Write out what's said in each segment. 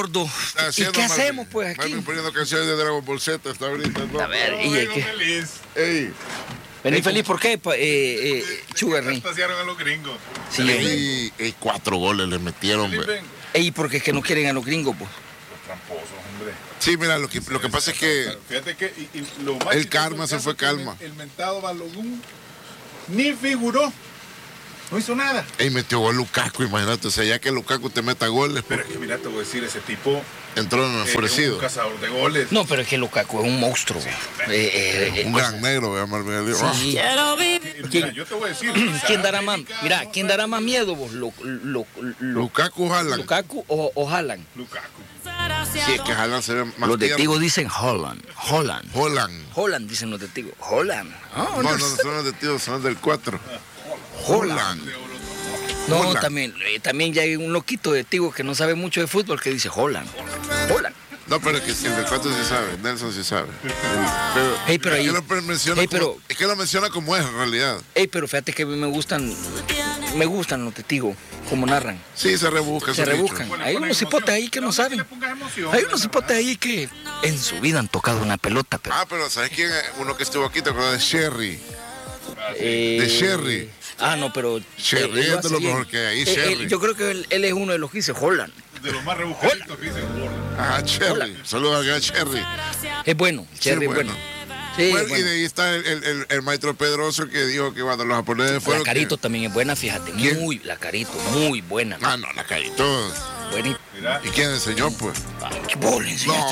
gordo. ¿Y qué hacemos, pues, aquí? Marvin poniendo canciones de Dragon Ball Z hasta ahorita, ¿no? A ver, y es que... feliz. Ey. Vení feliz, ¿por qué, Sugar Ray? Pasearon a los gringos. Sí, Ey, 4 goles le metieron, ve. Ey, porque es que no quieren a los gringos, pues. Los tramposos, hombre. Sí, mira, lo que pasa es que Fíjate que lo más el chistoso karma del se caso fue es que calma. El mentado Balogun ni figuró. No hizo nada. Ey, metió gol Lukaku, imagínate. O sea, ya que Lukaku te meta goles, Pero es que mira, te voy a decir, ese tipo entró en es enfurecido. un cazador de goles. No, pero es que Lukaku es un monstruo. Un gran negro, vea, Marvin Ali. Sí. Mira, yo te voy a decir. ¿Quién dará más? Mira, ¿quién dará más miedo vos? Lukaku, Haaland. ¿Lukaku o Haaland? Lukaku. Sí, es que Haaland se ve más Los tierno. testigos dicen Haaland. Haaland. Dicen los testigos. Haaland. No son los de tío, son los del 4. Haaland. No, Haaland. también ya hay un loquito de testigo que no sabe mucho de fútbol que dice Haaland. No, pero es que el del 4 sí sabe, Nelson sí sabe. Pero ahí- es que lo menciona Ey, pero- es que lo menciona como es en realidad. Ey, pero fíjate que a mí me gustan los testigos, como narran. Sí, se rebusca. Se esos rebuscan. bichos. Hay unos hipotes ahí que no saben. Hay unos hipotes ahí que en su vida han tocado una pelota, pero... Ah, pero ¿sabes quién? Uno que estuvo aquí, ¿te acuerdas de Sherry? de Sherry. Ah, no, pero... Sherry él lo es de hace lo bien. mejor que hay, Sherry. Yo creo que él es uno de los que dice Holland. De los más rebuscaditos que dicen. Ah, Cherry. Saludos a Cherry. Es bueno, Cherry es bueno. Sí, Bueno, es bueno. y de ahí está el maestro Pedroso que dijo que cuando los japoneses fueron... La Carito también es buena, fíjate. ¿Quién? La Carito, muy buena. Ah, no, la Carito. Buena. Mira, ¿Y quién enseñó, pues? ¿Qué vos le enseñaste?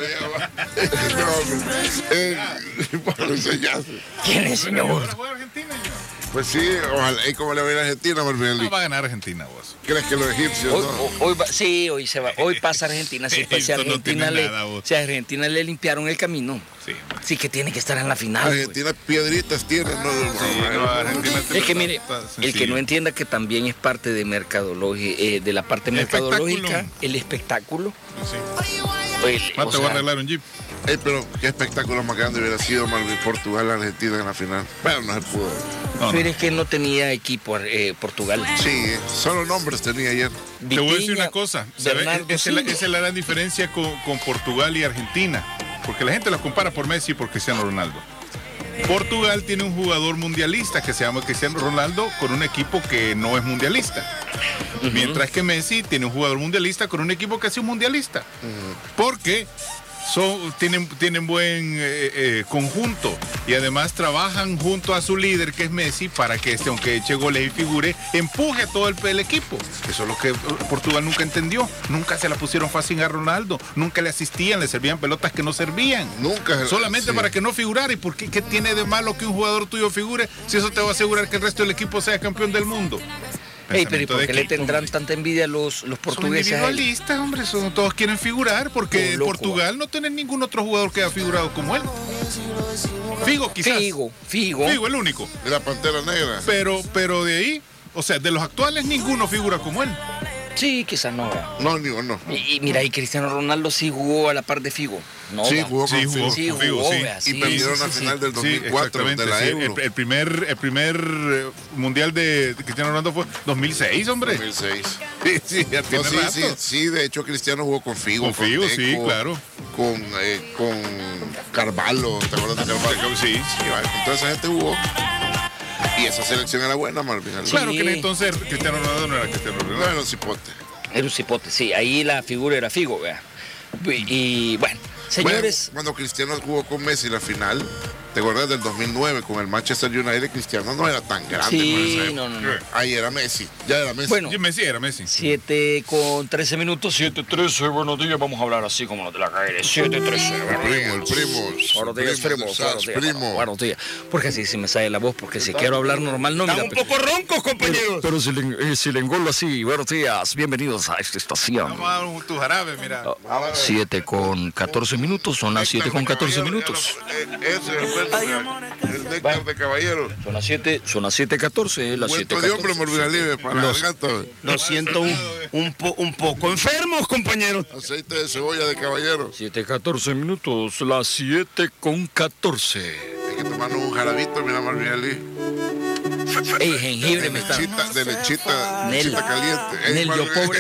No, lo enseñaste. ¿Quién le enseñó vos? ¿vas a jugar Argentina? Pues sí, ojalá. ¿Y cómo le va a ir a Argentina, Marvin? No va a ganar Argentina, vos. ¿Crees que los egipcios no? Hoy se va. Hoy pasa Argentina. Si Esto no tiene nada, vos. si a Argentina le limpiaron el camino. Sí. Sí que tiene que estar en la final. Pues. Argentina piedritas tiene, ¿no? No, Argentina Es que mire, el que no entienda que también es parte de mercadología, de la parte mercadológica, el espectáculo. Sí. O Te voy a arreglar un jeep. Pero qué espectáculo más grande hubiera sido Marvin, Portugal, Argentina en la final. Pero no se pudo. No, Pero es que no tenía equipo Portugal. Sí, solo nombres tenía ayer. Te voy a decir Vitinha, una cosa. ¿sabes? Bernardo Esa Silva. es la gran diferencia con Portugal y Argentina. Porque la gente los compara por Messi y por Cristiano Ronaldo. Portugal tiene un jugador mundialista que se llama Cristiano Ronaldo con un equipo que no es mundialista. Mientras que Messi tiene un jugador mundialista con un equipo que ha sido mundialista. Porque tienen buen conjunto y además trabajan junto a su líder que es Messi para que aunque eche goles y figure, empuje a todo el equipo. Eso es lo que Portugal nunca entendió. Nunca se la pusieron fácil a Ronaldo, nunca le asistían, le servían pelotas que no servían. Nunca. Solamente sí. para que no figurara. ¿Y por qué? ¿Qué tiene de malo que un jugador tuyo figure si eso te va a asegurar que el resto del equipo sea campeón del mundo? Ey, pero ¿y Pensamiento por de qué le equipo, tendrán hombre. tanta envidia a los Son portugueses? a él? individualistas, hombre, todos quieren figurar porque Oh, loco. Portugal no tiene ningún otro jugador que haya figurado como él. Figo, quizás. Figo. Figo, el único. De la Pantera Negra. Pero de ahí, o sea, de los actuales ninguno figura como él. Sí, quizás no. No, digo, no. Y mira, y Cristiano Ronaldo sí jugó a la par de Figo. No, Sí, va. jugó con Figo. Sí, con Figo, jugó, sí. vea, Y sí, perdieron sí, la sí, final sí. del 2004 de la sí. Euro. El primer mundial de Cristiano Ronaldo fue 2006, hombre. 2006. Sí, ya tiene No, rato. sí, de hecho Cristiano jugó con Figo. Con Figo, Deco, sí, claro. Con Carvalho, ¿te acuerdas de Carvalho? Sí. Sí, vale, con toda esa gente jugó. Y esa selección era buena, Marvin. Claro que Sí. entonces Cristiano Ronaldo no era Cristiano No Ronaldo. era un cipote. Era un cipote, sí. Ahí la figura era Figo, vea. Y bueno, señores. Bueno, cuando Cristiano jugó con Messi la final, ¿te acuerdas del 2009 con el Manchester United? Cristiano no era tan grande. Sí, por esa época. no. Ahí era Messi, ya era Messi. Bueno, Sí, Messi era Messi. 7:13. 7:13, buenos días. Vamos a hablar así como los de la calle. 7:13. el primo. Buenos días, primos. Buenos días, primo. buenos días. Porque así se me sale la voz, porque si quiero hablar normal, no. Están Mira, un poco roncos, compañeros. pero si le engolo así, buenos días, bienvenidos a esta estación. Vamos a dar tu jarabe, mira. 7:14, son las 7:14. El néctar de caballero. Son las 7:14, las Cuento de hombre, 7:14. mordida libre para la garganta. Lo siento un poco enfermos, compañeros. Aceite de cebolla de caballero. 7:14, las 7:14. Hay que tomarnos un jarabito, mira, Marvinelli. Ey, jengibre me está. De lechita Nel. caliente. Ey, Nel, yo Marvinelli. pobre.